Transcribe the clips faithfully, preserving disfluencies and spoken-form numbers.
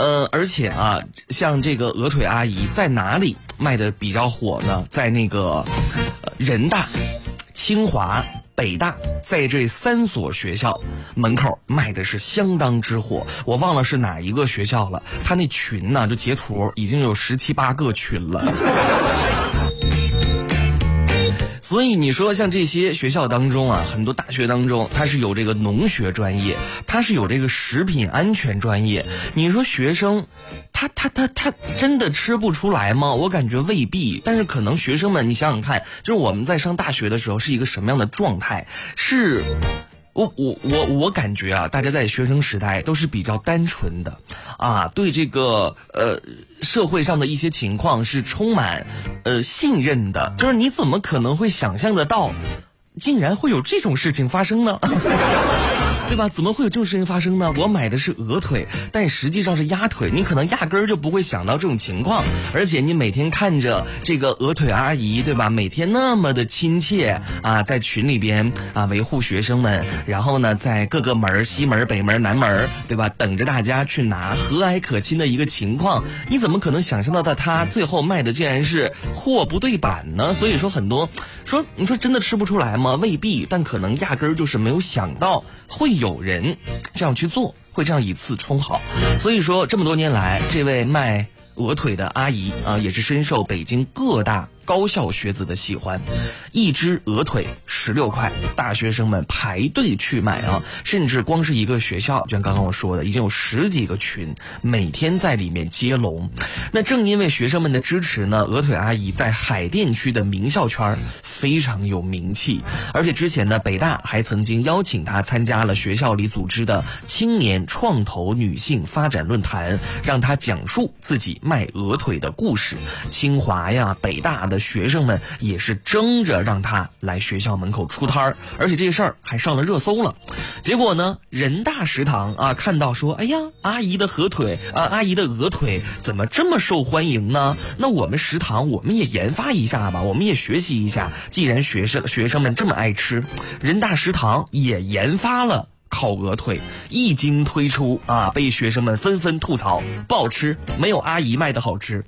呃，而且啊，像这个鹅腿阿姨在哪里卖的比较火呢？在那个、呃、人大、清华、北大，在这三所学校门口卖的是相当之火。我忘了是哪一个学校了，他那群呢，就截图已经有十七八个群了。所以你说像这些学校当中啊，很多大学当中它是有这个农学专业，它是有这个食品安全专业。你说学生他他他他真的吃不出来吗？我感觉未必。但是可能学生们你想想看，就是我们在上大学的时候是一个什么样的状态，是我我我我感觉啊，大家在学生时代都是比较单纯的啊，对这个呃社会上的一些情况是充满呃信任的，就是你怎么可能会想象得到，竟然会有这种事情发生呢？对吧？怎么会有这种事情发生呢？我买的是鹅腿，但实际上是鸭腿，你可能压根儿就不会想到这种情况。而且你每天看着这个鹅腿阿姨，对吧？每天那么的亲切啊，在群里边啊维护学生们，然后呢，在各个门西门、北门、南门，对吧？等着大家去拿，和蔼可亲的一个情况，你怎么可能想象到的他最后卖的竟然是货不对版呢？所以说很多说你说真的吃不出来吗？未必，但可能压根儿就是没有想到会有人这样去做，会这样以次充好。所以说这么多年来，这位卖鹅腿的阿姨啊，也是深受北京各大高校学子的喜欢。一只鹅腿十六块，大学生们排队去买啊，甚至光是一个学校，就像刚刚我说的，已经有十几个群每天在里面接龙。那正因为学生们的支持呢，鹅腿阿姨在海淀区的名校圈非常有名气。而且之前呢，北大还曾经邀请她参加了学校里组织的青年创投女性发展论坛，让她讲述自己卖鹅腿的故事。清华呀、北大的学生们也是争着让他来学校门口出摊儿，而且这事儿还上了热搜了。结果呢，人大食堂啊看到说，哎呀，阿姨的河腿啊，阿姨的鹅腿怎么这么受欢迎呢？那我们食堂我们也研发一下吧，我们也学习一下。既然学生学生们这么爱吃，人大食堂也研发了烤鹅腿，一经推出啊，被学生们纷纷吐槽不好吃，没有阿姨卖的好吃。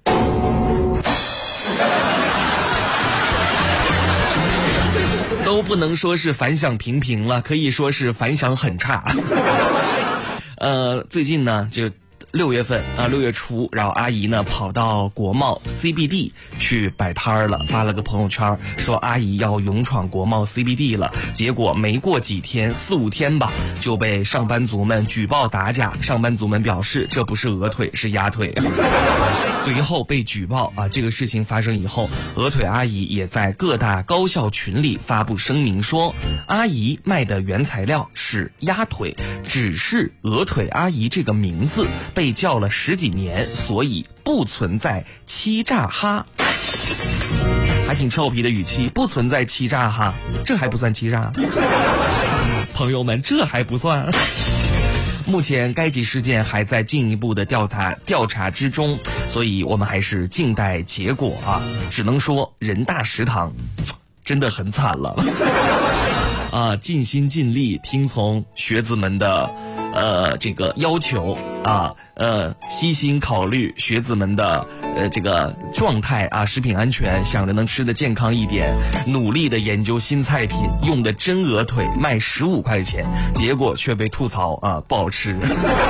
都不能说是反响平平了，可以说是反响很差。呃，最近呢，就六月份啊，六月初，然后阿姨呢跑到国贸 C B D 去摆摊儿了，发了个朋友圈说阿姨要勇闯国贸 C B D 了。结果没过几天，四五天吧，就被上班族们举报打假。上班族们表示这不是鹅腿，是鸭腿。随后被举报啊！这个事情发生以后，鹅腿阿姨也在各大高校群里发布声明说，阿姨卖的原材料是鸭腿，只是鹅腿阿姨这个名字被叫了十几年，所以不存在欺诈哈。还挺俏皮的语气，不存在欺诈哈，这还不算欺诈？朋友们，这还不算。目前该起事件还在进一步的调查调查之中，所以我们还是静待结果啊。只能说人大食堂真的很惨了啊，尽心尽力听从学子们的呃这个要求啊，呃悉心考虑学子们的呃这个状态啊，食品安全，想着能吃的健康一点，努力的研究新菜品，用的真鹅腿卖十五块钱，结果却被吐槽啊不好吃。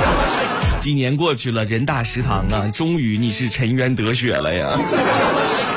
几年过去了，人大食堂啊，终于你是沉冤得雪了呀。